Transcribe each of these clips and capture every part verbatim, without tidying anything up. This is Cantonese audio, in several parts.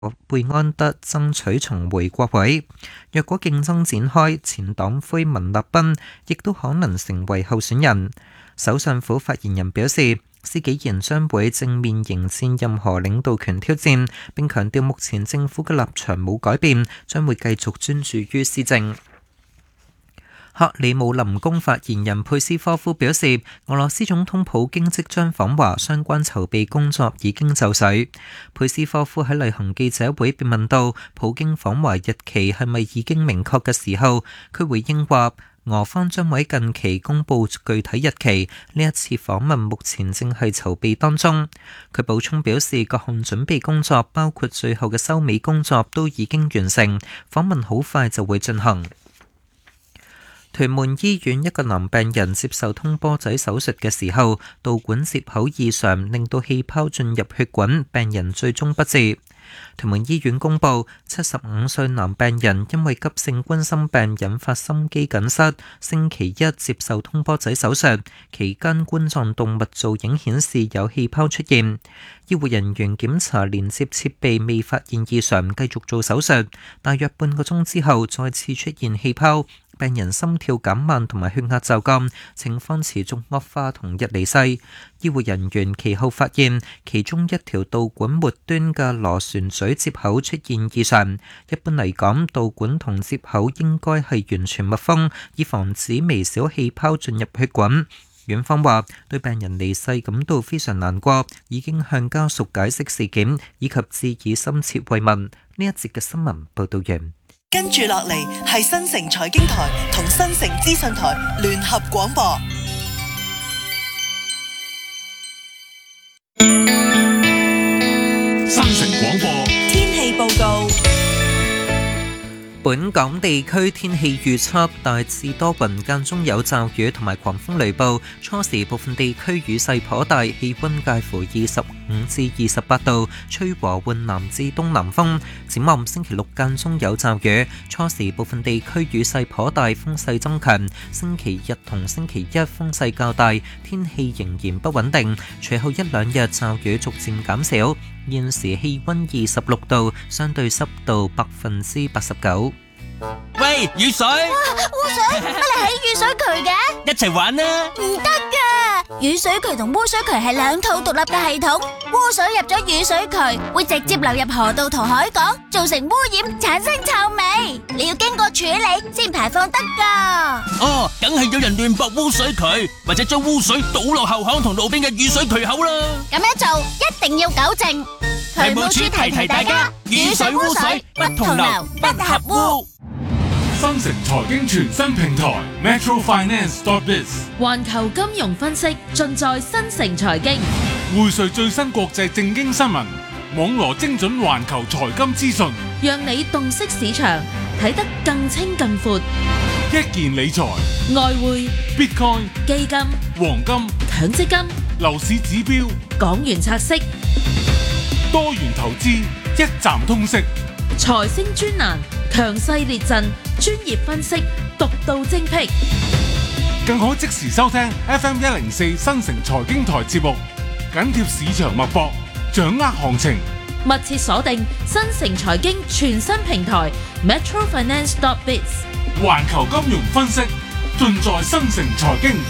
貝安德爭取重回國會。若果競爭展開，前黨魁文立賓亦都可能成為候選人。首相府發言人表示，施紀賢將會正面迎戰任何領導權挑戰，並強調目前政府嘅立場冇改變，將會繼續專注於施政。克里姆林宮發言人佩斯科夫表示，俄羅斯總統普京即將訪華，相關籌備工作已經就緒。佩斯科夫喺例行記者會被問到普京訪華日期係咪已經明確嘅時候，佢回應話，俄方將會近期公布具體日期，呢一次訪問目前正係籌備當中。佢補充表示，各項準備工作包括最後嘅收尾工作都已經完成，訪問好快就會進行。屯門醫院一個男病人接受通波仔手術嘅時候，導管接口異常，令到氣泡進入血管，病人最終不治。屯門醫院公布，七十五歲男病人因為急性冠心病引發心肌梗塞，星期一接受通波仔手術，期間冠狀動脈造影顯示有氣泡出現。醫護人員檢查連接設備未發現異常，繼續做手術。大約半個鐘之後，再次出現氣泡。病人心跳減慢同埋血壓驟降，情況持續惡化同日離世。醫護人員其後發現其中一條導管末端嘅螺旋嘴接口出現異常。一般嚟講，導管同接口應該係完全密封，以防止微小氣泡進入血管。院方話對病人離世感到非常難過，已經向家屬解釋事件，以及致以深切慰問。呢一節嘅新聞報道完。 跟住落嚟係新城財經台同新城資訊台聯合廣播。 新城廣播天氣報告。 本港地區天氣預測大致多雲，間中有驟雨同埋狂風雷暴，初時部分地區雨勢頗大，氣溫介乎二十五至二十八度，吹和緩南至東南風。展望星期六間中有驟雨，初時部分地區雨勢頗大，風勢增強。星期日同星期一風勢較大，天氣仍然不穩定。隨後一兩日驟雨逐漸減少。現時氣溫二十六度，相對濕度百分之八十九。 喂，雨水！ 哇，污水！乜你喺雨水渠嘅？ 一齊玩啦！ 唔得噶，雨水渠同污水渠係兩套獨立嘅系統。污水入咗雨水渠，會直接流入河道同海港，造成污染，產生臭味。你要經過處理先排放得噶。 哦，梗係有人亂駁污水渠，或者將污水倒落後巷同路邊嘅雨水渠口啦。 咁樣做一定要糾正。 渠務署提提大家，雨水污水不同流，不合污。 新城財經全新平台 Metro Finance dot biz， 環球金融分析盡在新城財經， 匯萃最新國際正經新聞，網羅精準環球財金資訊， 讓你洞悉市場，睇得更清更闊。 一鍵理財、 外匯、 Bitcoin、 基金、 黃金、 強積金、 樓市指標、 港元拆息、 多元投資，一站通識。 財星專欄，強勢列陣，專業分析，獨到精闢， 更可即時收聽 F M 一零四新城財經台節目，緊貼市場脈搏，掌握行情。 密切鎖定新城財經全新平台 Metro Finance dot biz， 環球金融分析，盡在新城財經。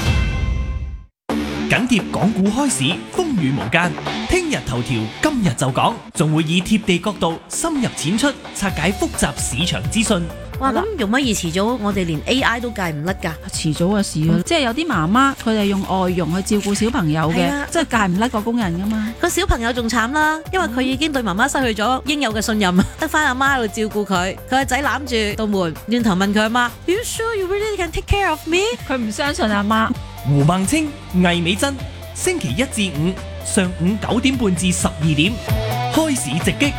緊貼港股開市，風雨無間。聽日頭條，今日就講，仲會以貼地角度深入淺出，拆解複雜市場資訊。 哇！咁容乜易遲早，我哋連 A I 都戒唔甩㗎？ 遲早嘅事啊！嗯、即係有啲媽媽佢哋用外傭去照顧小朋友嘅，啊、即係戒唔甩個工人㗎嘛。 個小朋友仲慘啦，因為佢已經對媽媽失去咗應有嘅信任，得翻阿媽喺度照顧佢。佢個仔攬住道門，轉頭問佢阿媽 ：You sure you really can take care of me？ 佢唔相信阿媽。 胡孟青、魏美珍，星期一至五上午九點半至十二點，開市直擊。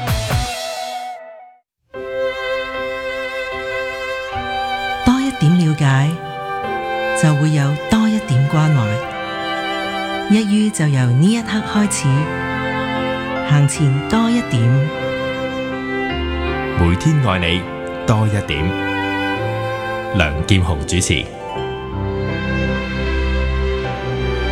多一點了解，就會有多一點關懷。一於就由呢一刻開始，行前多一點。 每天愛你多一點。梁劍虹主持。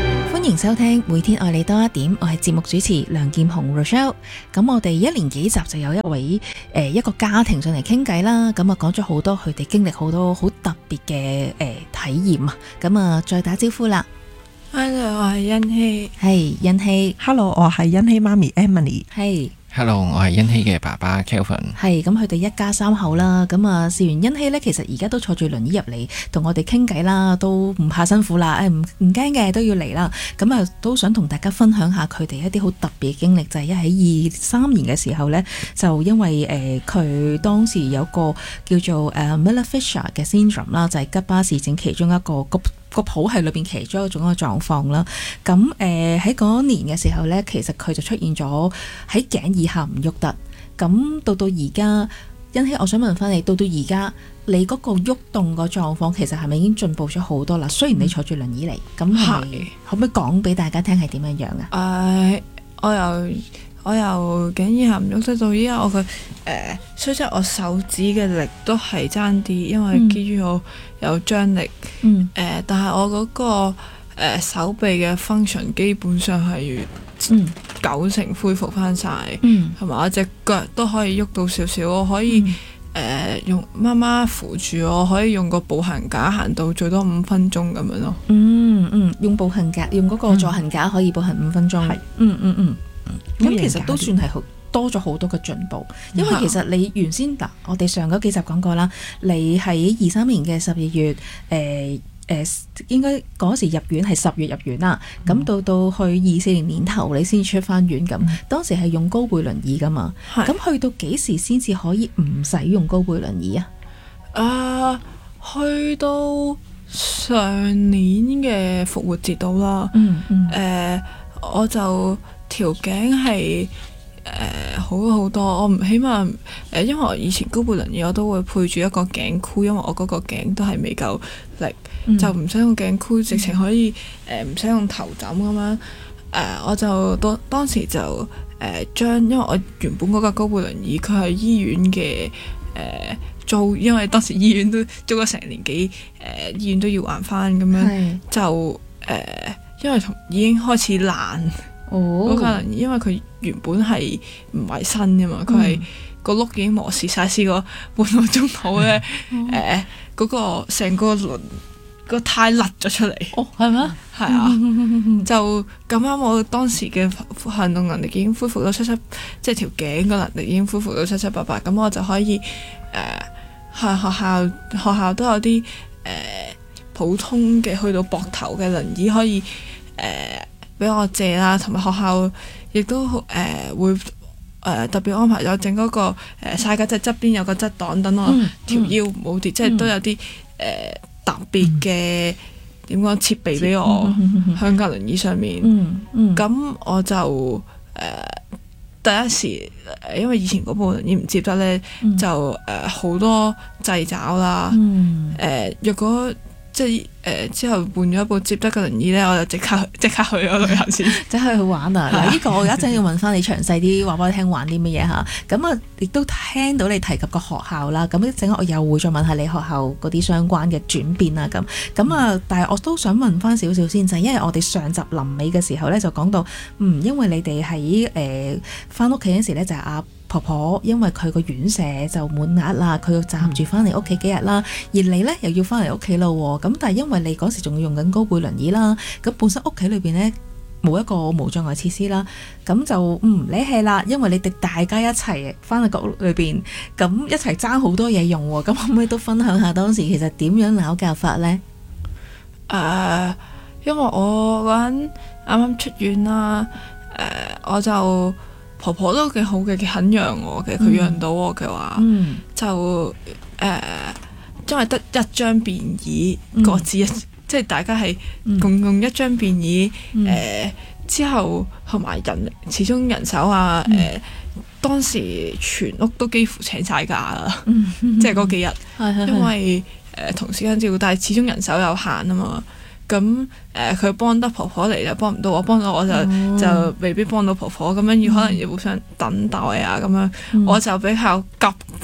歡迎收聽每天愛你多一點，我係節目主持梁劍虹 Rochelle。咁我哋一連幾集就有一位誒、呃、一個家庭上嚟傾偈啦，咁啊講咗好多佢哋經歷好多好特別嘅誒體驗啊，咁啊再打招呼啦。 Hello， 我係欣希。 係欣希。 Hello， 我係欣希媽咪 Emily。 係。 Hello， 我係欣希嘅爸爸 Kelvin。 係，咁佢哋一家三口啦，咁啊，事緣欣希呢，其實而家都坐住輪椅入嚟同我哋傾偈啦，都唔怕辛苦啦，誒唔唔驚嘅都要嚟啦，咁啊都想同大家分享下佢哋一啲好特別嘅經歷，就係喺二三年嘅時候呢，就因為誒佢、呃、當時有個叫做誒 Miller-Fisher 嘅 syndrome 啦，就係吉巴氏症其中一個個個譜系裏邊其中一種嘅狀況啦。咁誒喺嗰年嘅時候呢，其實佢就出現咗喺頸以下唔喐得。咁到到而家，欣希，我想問翻你，到到而家你嗰個喐動個狀況，其實係咪已經進步咗好多啦？雖然你坐住輪椅嚟，咁係咪可唔可以講俾大家聽係點樣樣啊？ 誒、呃，我由我由頸以下唔喐得到依家，我嘅誒，雖則我手指嘅力都係爭啲，因為肌肉有張力。嗯。誒、呃，但係我嗰、嗰個、呃、手臂嘅 function 基本上係嗯九成恢復翻晒，同埋我隻腳都可以喐到少少，我可以誒、嗯呃、用媽媽扶住我，可以用個步行架行到最多五分鐘咁樣咯。嗯嗯，用步行架，用嗰個助行架可以步行五分鐘。係、嗯，嗯嗯嗯。咁、嗯、其實都算係好多咗好多嘅進步，因為其實你原先嗱，我哋上嗰幾集講過啦，你喺二三年嘅十二月，誒、呃、誒、呃，應該嗰時入院係十月入院啦，咁、嗯、到到去二四年年頭你先出翻院咁、嗯，當時係用高背輪椅噶嘛，咁去到幾時先至可以唔使用高背輪椅啊？ 啊，去到上年嘅復活節到啦，嗯嗯，誒、呃，我就。條頸係誒好咗好多，我唔起碼誒、呃，因為我以前高背輪椅我都會配住一個頸箍，因為我嗰個頸都係未夠力，嗯、就唔使用頸箍，直情可以誒唔使用頭枕咁樣。誒、呃，我就當當時就誒、呃、將，因為我原本嗰個高背輪椅佢係醫院嘅誒、呃、租，因為當時醫院都租咗成年幾，誒、呃、醫院都要還翻咁樣，就誒、呃、因為同已經開始爛。嗰架輪椅，因為佢原本係唔係新嘅嘛，佢係個轆已經磨蝕晒，試過半個鐘頭咧，誒嗰個成個輪個胎甩咗出嚟。哦，係咩？係啊，就咁啱我當時嘅行動能力已經恢復到七七，即係條頸嘅能力已經恢復到七七八八，咁我就可以誒喺學校學校都有啲誒、呃、普通嘅去到膊頭嘅輪椅可以誒。呃俾我借啦，同埋學校亦都誒、呃、會誒、呃、特別安排咗整嗰個誒曬架仔側邊有個側擋，等我條腰唔好跌，嗯、即係都有啲誒、呃、特別嘅點講設備俾我喺架輪椅上面。咁、嗯嗯嗯、我就誒、呃、第一時，因為以前嗰部輪椅唔接得咧、嗯，就誒好、呃、多掣肘啦。誒、嗯呃、若果即係誒、呃、之後換咗一部接得嘅輪椅咧，我就即刻即刻去咗旅行先，即刻去玩啊！嗱，呢個我一陣要問翻你詳細啲，話俾你聽玩啲乜嘢嚇。咁啊，亦都聽到你提及個學校啦。咁一陣我又會再問下你學校嗰啲相關嘅轉變啊。咁咁啊，但係我都想問翻少少先，就係因為我哋上集臨尾嘅時候咧，就講到嗯，因為你哋喺誒翻屋企嗰時咧，就係阿婆婆因為佢個院舍就滿額啦，佢要暫住翻嚟屋企幾日啦，而你呢又要翻嚟屋企咯喎，咁但係因為你嗰時仲要用緊高背輪椅啦，咁本身屋企裏邊呢冇一個無障礙設施啦，咁就嗯你係啦，因為你哋大家一齊翻去個屋裏邊，咁一齊爭好多嘢用喎，咁可唔可以都分享下當時其實點樣鬧教法呢？誒、uh, 因為我嗰陣啱啱出院啦，誒、uh, 我就。婆婆都幾好嘅，幾肯讓我嘅，佢讓到我嘅話，嗯、就誒、呃，因為得一張便椅，嗯、各自一，即係大家係共用一張便椅，誒、嗯呃、之後同埋人，始終人手啊，誒、呃嗯、當時全屋都幾乎請晒假啦，嗯、即係嗰幾日，嗯、因為誒、呃、同時間照顧，但係始終人手有限啊嘛。咁誒佢幫得婆婆嚟就幫唔到我，幫到我就、哦、就未必幫到婆婆咁樣，要可能要互相等待啊咁樣，嗯、我就比較急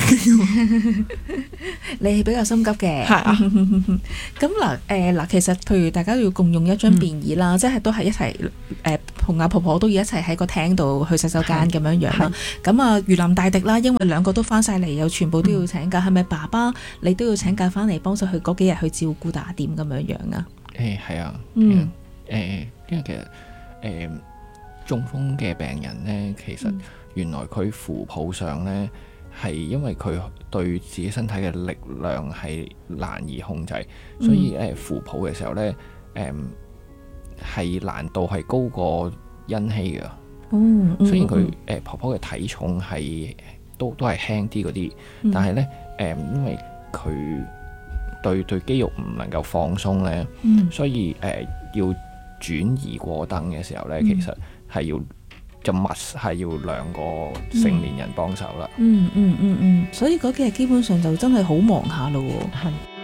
你係比較心急嘅。 係啊。 咁嗱誒嗱，其實譬如大家要共用一張便椅啦，嗯、即係都係一齊誒同阿婆婆都要一齊喺個廳度去洗手間咁樣樣啦。咁啊，如臨大敵啦，因為兩個都翻晒嚟，又全部都要請假，係咪、嗯、爸爸你都要請假翻嚟幫手去嗰幾日去照顧打點咁樣樣啊？ 誒係啊。 嗯。 誒、呃，因為其實誒、呃、中風嘅病人咧，其實原來佢扶抱上咧係因為佢對自己身體嘅力量係難以控制，嗯、所以誒、呃、扶抱嘅時候咧，誒、呃、係難度係高過欣希嘅。 嗯嗯、 雖然佢誒、呃、婆婆嘅體重係都都係輕啲嗰啲，嗯、但係咧誒因為佢對對肌肉唔能夠放鬆咧，嗯、所以誒、呃、要轉移過凳嘅時候咧，嗯、其實係要就密係要兩個成年人幫手啦。 嗯嗯嗯嗯，所以嗰幾日基本上就真係好忙下咯喎。 係。